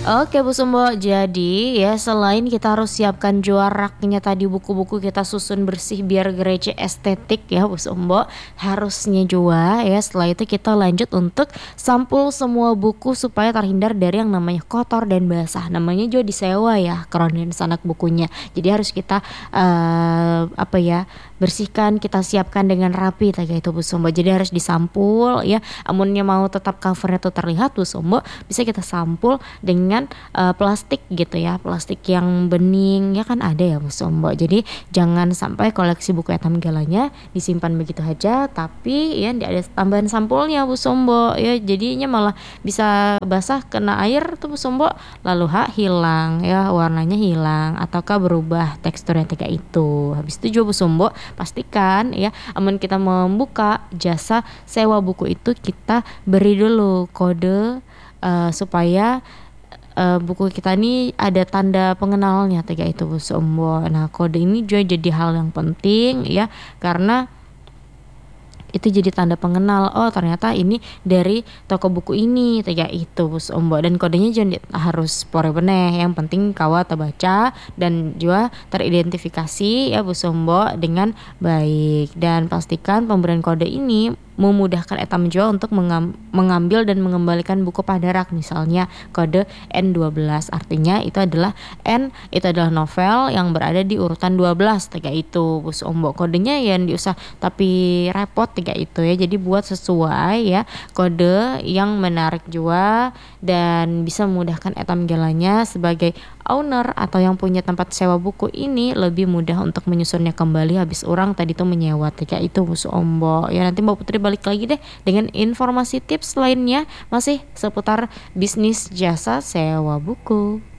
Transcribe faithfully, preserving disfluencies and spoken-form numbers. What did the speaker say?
Oke Bu Sumbo, jadi ya selain kita harus siapkan jua raknya tadi buku-buku kita susun bersih biar gereja estetik ya Bu Sumbo, harusnya jua ya setelah itu kita lanjut untuk sampul semua buku supaya terhindar dari yang namanya kotor dan basah, namanya jua disewa ya keronen sanak bukunya. Jadi harus kita, eee, apa ya, bersihkan, kita siapkan dengan rapi tah gitu Bu Sumbo. Jadi harus disampul ya, amunnya mau tetap cover-nya tuh terlihat Bu Sumbo, bisa kita sampul dengan, eee, plastik gitu ya, plastik yang bening ya kan ada ya Bu Sumbo. Jadi jangan sampai koleksi buku etam galanya disimpan begitu aja, tapi ya ndak ada tambahan sampulnya Bu Sumbo ya, jadinya malah bisa basah kena air tuh Bu Sumbo, lalu ha hilang ya, warnanya hilang ataukah berubah teksturnya teh kayak itu. Habis itu jua Bu Sumbo pastikan ya amun kita membuka jasa sewa buku itu kita beri dulu kode, eee, supaya, eee, buku kita nih ada tanda pengenalnya teh kayak itu Bu Sumbo. Nah kode ini jua jadi hal yang penting ya, karena itu jadi tanda pengenal, oh ternyata ini dari toko buku ini teh kayak itu Bu Sumbo, dan kodenya jangan di harus pore beneh yang penting kawa tabaca dan jua teridentifikasi ya Bu Sumbo dengan baik, dan pastikan pemberian kode ini memudahkan etam jua untuk mengam mengambil dan mengembalikan buku pada rak, misalnya kode N dua belas artinya itu adalah N itu adalah novel yang berada di urutan dua belas teh kayak itu Bu Sumbo, kodenya ya ndik usah tapi repot teh kayak itu ya, jadi buat sesuai ya kode yang menarik jua dan bisa memudahkan etam galanya sebagai owner atau yang punya tempat sewa buku ini lebih mudah untuk menyusunnya kembali habis urang tadi tuh menyewa teh kayak itu Bu Sumbo. Ya nanti Mbak Putri balik lagi deh dengan informasi tips lainnya masih seputar bisnis jasa sewa buku.